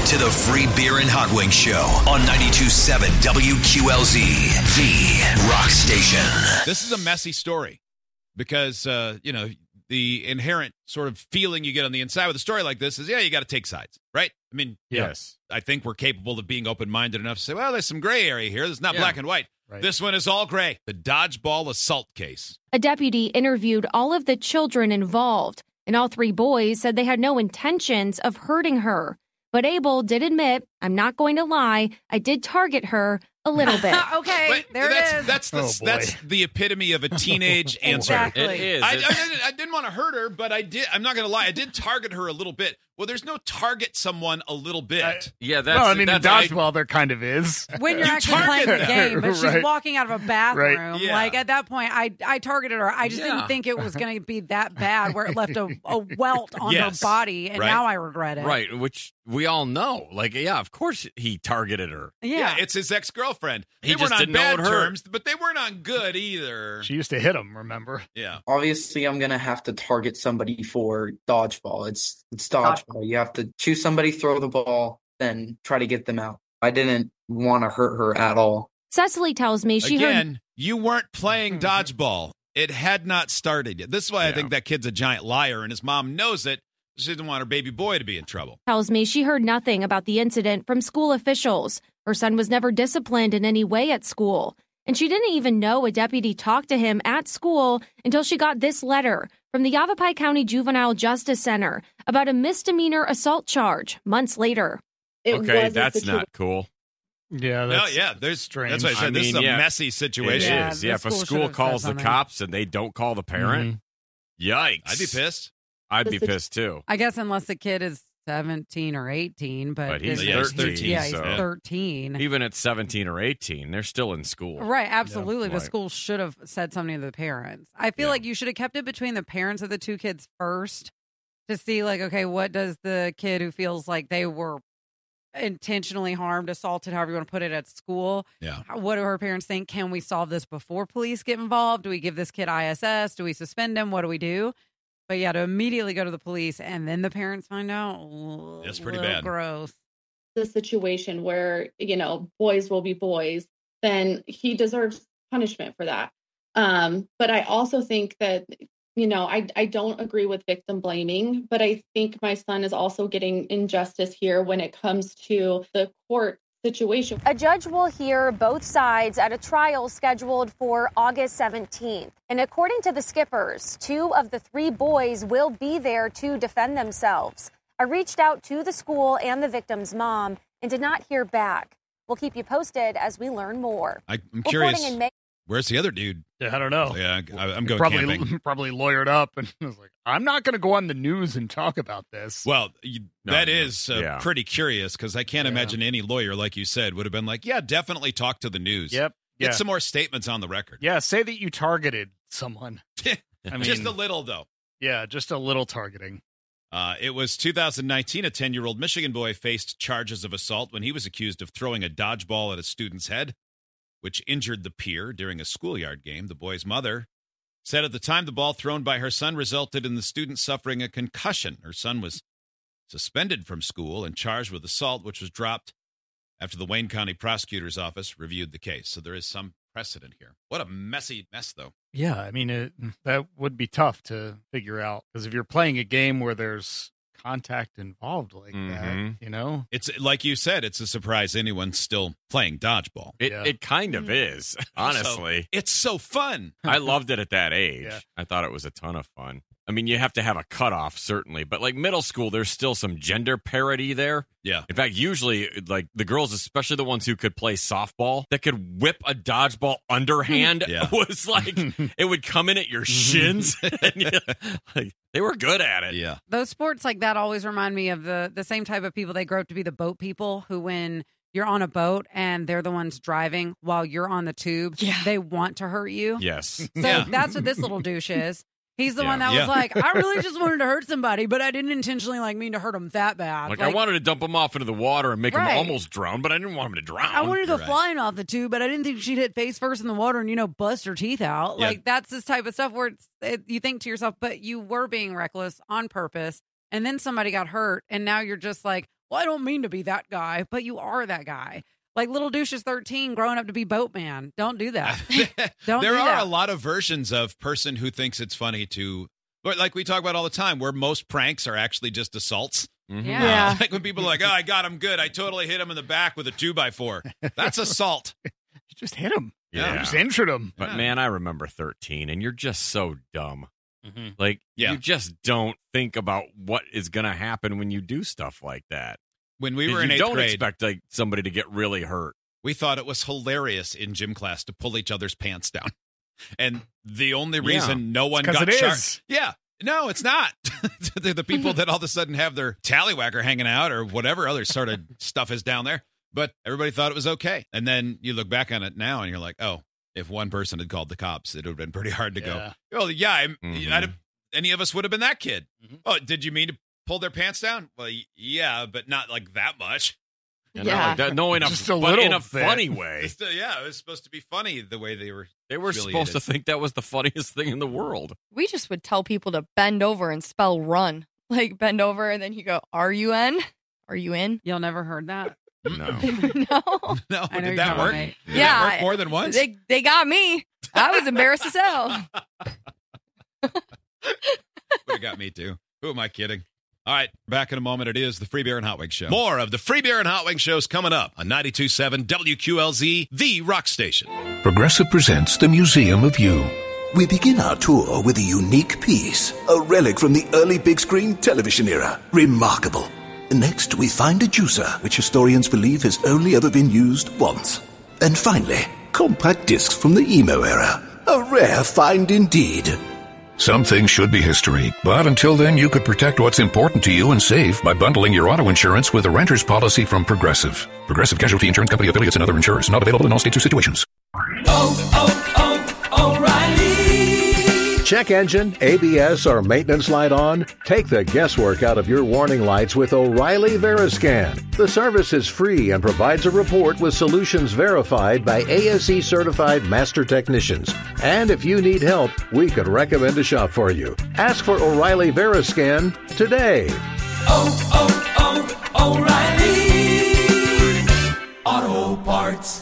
to the Free Beer and Hot Wings Show on 92.7 WQLZ, the rock station. This is a messy story because, the inherent sort of feeling you get on the inside with a story like this is, you got to take sides, right? I mean, yes, I think we're capable of being open-minded enough to say, well, there's some gray area here. It's not black and white. Right. This one is all gray. The dodgeball assault case. A deputy interviewed all of the children involved, and all three boys said they had no intentions of hurting her. But Abel did admit, I'm not going to lie, I did target her a little bit. Okay, there it is. That's the epitome of a teenage answer. Exactly. It is. I didn't want to hurt her, but I did. I'm not going to lie. I did target her a little bit. Well, there's no target someone a little bit. That's in dodgeball, there kind of is. When you're You actually playing target the them. game, but she's Right. walking out of a bathroom. Right. Yeah. Like, at that point, I targeted her. I just didn't think it was going to be that bad where it left a welt on Yes. her body, and Right. now I regret it. Right, which we all know. Like, yeah, of course he targeted her. Yeah. It's his ex-girlfriend. He They weren't just on didn't know bad it hurt. terms, but they weren't on good either. She used to hit him, remember? Yeah. Obviously, I'm going to have to target somebody for dodgeball. It's dodgeball. You have to choose somebody, throw the ball, then try to get them out. I didn't want to hurt her at all. Cecily tells me she heard Again, you weren't playing dodgeball. It had not started yet. This is why I think that kid's a giant liar, and his mom knows it. She didn't want her baby boy to be in trouble. nothing about the incident from school officials. Her son was never disciplined in any way at school. And she didn't even know a deputy talked to him at school until she got this letter from the Yavapai County Juvenile Justice Center about a misdemeanor assault charge months later. Okay, that's not cool. Yeah, there's strange. That's what I said. This is a messy situation. It is. the Yeah, if a school should school have said calls the something. cops and they don't call the parent, yikes. I'd be pissed. I'd be pissed too. I guess unless the kid is 17 or 18, But he's this- 13, Yeah, he's so- 13. Even at 17 or 18, they're still in school. Right, absolutely. Yeah. The Right. school should have said something to the parents. I feel like you should have kept it between the parents of the two kids first to see, like, okay, what does the kid who feels like they were intentionally harmed, assaulted, however you want to put it, at school, Yeah. what do her parents think? Can we solve this before police get involved? Do we give this kid ISS? Do we suspend him? What do we do? But yeah, to immediately go to the police and then the parents find out, That's pretty little bad. gross. The situation where, boys will be boys, then he deserves punishment for that. But I also think that, I don't agree with victim blaming, but I think my son is also getting injustice here when it comes to the court situation. A judge will hear both sides at a trial scheduled for August 17th. And according to the Skippers, 2 of the 3 boys will be there to defend themselves. I reached out to the school and the victim's mom and did not hear back. We'll keep you posted as we learn more. I'm Reporting curious. in May- Where's the other dude? Yeah, I don't know. Yeah, I'm going camping. Probably lawyered up and was like, I'm not going to go on the news and talk about this. Well, that No, is yeah. pretty curious because I can't imagine any lawyer, like you said, would have been like, yeah, definitely talk to the news. Yep. Get Yeah. some more statements on the record. Yeah, say that you targeted someone. I mean, Just a little, though. Yeah, just a little targeting. It was 2019. A 10-year-old Michigan boy faced charges of assault when he was accused of throwing a dodgeball at a student's head, which injured the peer during a schoolyard game. The boy's mother said at the time the ball thrown by her son resulted in the student suffering a concussion. Her son was suspended from school and charged with assault, which was dropped after the Wayne County Prosecutor's Office reviewed the case. So there is some precedent here. What a messy mess, though. Yeah, I mean, that would be tough to figure out because if you're playing a game where there's contact involved like that, It's like you said, it's a surprise anyone's still playing dodgeball. It kind of is, honestly. It's so fun. I loved it at that age. Yeah. I thought it was a ton of fun. I mean, you have to have a cutoff, certainly, but like middle school, there's still some gender parity there. Yeah. In fact, usually, like the girls, especially the ones who could play softball, that could whip a dodgeball underhand, was like, it would come in at your shins. And like, they were good at it. Yeah. Those sports like that always remind me of the same type of people. They grow up to be the boat people who, when you're on a boat and they're the ones driving while you're on the tube, they want to hurt you. Yes. So that's what this little douche is. He's the one that was like, I really just wanted to hurt somebody, but I didn't intentionally mean to hurt him that bad. Like I wanted to dump him off into the water and make him Right. almost drown, but I didn't want him to drown. I wanted to go flying off the tube, but I didn't think she'd hit face first in the water and, bust her teeth out. Yeah. Like, that's this type of stuff where you think to yourself, but you were being reckless on purpose, and then somebody got hurt, and now you're just like, well, I don't mean to be that guy, but you are that guy. Like Little Douche is 13, growing up to be Boatman. Don't do that. There are a lot of versions of person who thinks it's funny to, like we talk about all the time, where most pranks are actually just assaults. Mm-hmm. Yeah. Like when people are like, oh, I got him good. I totally hit him in the back with a 2x4. That's assault. You just hit him. Yeah. You just injured him. But man, I remember 13, and you're just so dumb. Mm-hmm. Like, you just don't think about what is going to happen when you do stuff like that. When we were in 8th grade, you don't expect like somebody to get really hurt. We thought it was hilarious in gym class to pull each other's pants down. And the only reason no one got charged. Yeah. No, it's not. The people that all of a sudden have their tallywhacker hanging out or whatever other sort of stuff is down there. But everybody thought it was okay. And then you look back on it now and you're like, oh, if one person had called the cops, it would have been pretty hard to go, oh, yeah, any of us would have been that kid. Mm-hmm. Oh, did you mean to pull their pants down? Well, yeah, but not like that much. Yeah. No, in a funny way. It was supposed to be funny the way they were. They were supposed to think that was the funniest thing in the world. We just would tell people to bend over and spell run. Like bend over and then you go, R-U-N? Are you in? Y'all never heard that? No. No. Did that work? Right. Did that work more than once? They got me. I was embarrassed as hell. Would have got me too. Who am I kidding? All right, back in a moment. It is the Free Beer and Hot Wings Show. More of the Free Beer and Hot Wings shows coming up on 92.7 WQLZ, the rock station. Progressive presents the Museum of You. We begin our tour with a unique piece, a relic from the early big screen television era. Remarkable. Next, we find a juicer, which historians believe has only ever been used once. And finally, compact discs from the emo era. A rare find indeed. Some things should be history, but until then, you could protect what's important to you and save by bundling your auto insurance with a renter's policy from Progressive. Progressive Casualty Insurance Company affiliates and other insurers. Not available in all states or situations. O'Reilly. Check engine, ABS, or maintenance light on? Take the guesswork out of your warning lights with O'Reilly Veriscan. The service is free and provides a report with solutions verified by ASE certified master technicians. And if you need help, we could recommend a shop for you. Ask for O'Reilly Veriscan today. O'Reilly Auto Parts.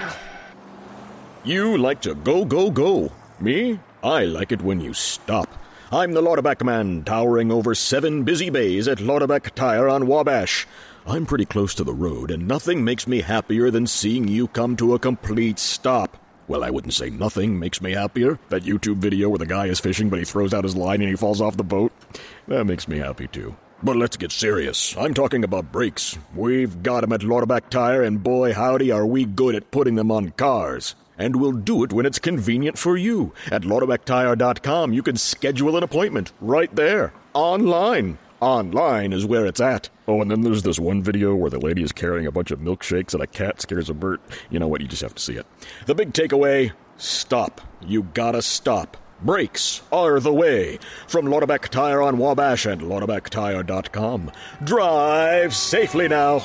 You like to go, go, go. Me? I like it when you stop. I'm the Lauterback Man, towering over 7 busy bays at Lauterback Tire on Wabash. I'm pretty close to the road, and nothing makes me happier than seeing you come to a complete stop. Well, I wouldn't say nothing makes me happier. That YouTube video where the guy is fishing, but he throws out his line and he falls off the boat. That makes me happy, too. But let's get serious. I'm talking about brakes. We've got them at Lauterback Tire, and boy, howdy, are we good at putting them on cars. And we'll do it when it's convenient for you. At LauterbackTire.com, you can schedule an appointment right there, online. Online is where it's at. Oh, and then there's this one video where the lady is carrying a bunch of milkshakes and a cat scares a bird. You know what? You just have to see it. The big takeaway, stop. You gotta stop. Brakes are the way. From Lauterback Tire on Wabash and LauterbackTire.com. Drive safely now.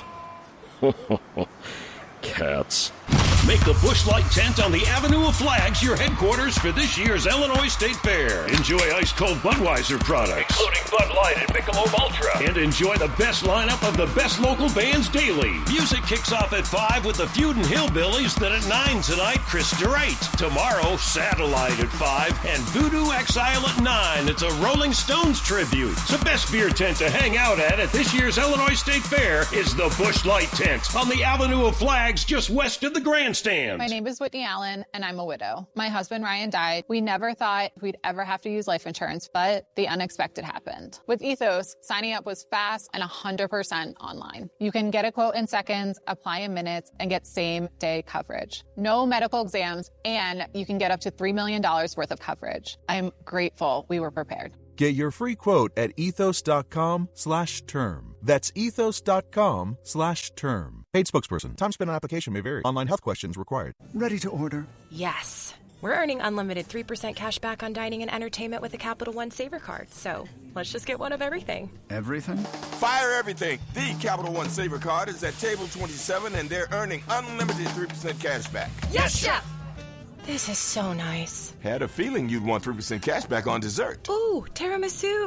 Cats. Make the Busch Light tent on the Avenue of Flags your headquarters for this year's Illinois State Fair. Enjoy ice-cold Budweiser products, including Bud Light and Michelob Ultra. And enjoy the best lineup of the best local bands daily. Music kicks off at 5 with the Feudin' Hillbillies. Then at 9 tonight, Chris DeWright. Tomorrow, Satellite at 5 and Voodoo Exile at 9. It's a Rolling Stones tribute. The best beer tent to hang out at this year's Illinois State Fair is the Busch Light tent on the Avenue of Flags just west of the grandstand. My name is Whitney Allen, and I'm a widow. My husband, Ryan, died. We never thought we'd ever have to use life insurance, but the unexpected happened. With Ethos, signing up was fast and 100% online. You can get a quote in seconds, apply in minutes, and get same-day coverage. No medical exams, and you can get up to $3 million worth of coverage. I'm grateful we were prepared. Get your free quote at ethos.com/term. That's ethos.com/term. Paid spokesperson. Time spent on application may vary. Online health questions required. Ready to order? Yes. We're earning unlimited 3% cash back on dining and entertainment with a Capital One Saver card. So let's just get one of everything. Everything? Fire everything. The Capital One Saver card is at table 27, and they're earning unlimited 3% cash back. Yes, Chef! This is so nice. Had a feeling you'd want 3% cash back on dessert. Ooh, tiramisu.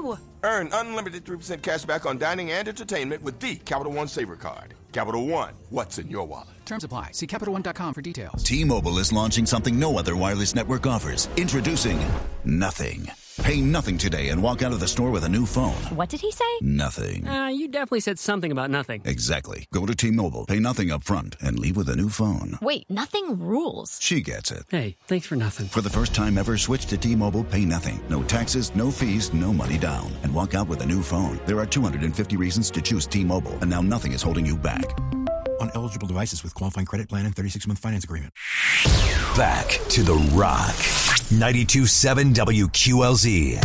Earn unlimited 3% cash back on dining and entertainment with the Capital One Saver Card. Capital One, what's in your wallet? Terms apply. See CapitalOne.com for details. T-Mobile is launching something no other wireless network offers. Introducing Nothing. Pay nothing today and walk out of the store with a new phone. What did he say? Nothing. You definitely said something about nothing. Exactly. Go to T-Mobile, pay nothing up front, and leave with a new phone. Wait, nothing rules. She gets it. Hey, thanks for nothing. For the first time ever, switch to T-Mobile, pay nothing. No taxes, no fees, no money down. And walk out with a new phone. There are 250 reasons to choose T-Mobile, and now nothing is holding you back. On eligible devices with qualifying credit plan and 36-month finance agreement. Back to The Rock. 92.7 WQLZ.